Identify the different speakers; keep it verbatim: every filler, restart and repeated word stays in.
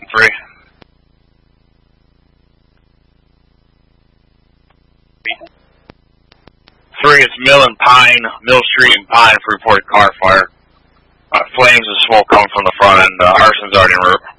Speaker 1: Three. Three, it's Mill and Pine, Mill Street and Pine for reported car fire. Uh, flames and smoke coming from the front end. Uh, arson's already en route.